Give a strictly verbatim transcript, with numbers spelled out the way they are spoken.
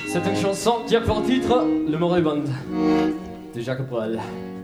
C'est une chanson qui a pour titre Le Moribund de Jacques Brel.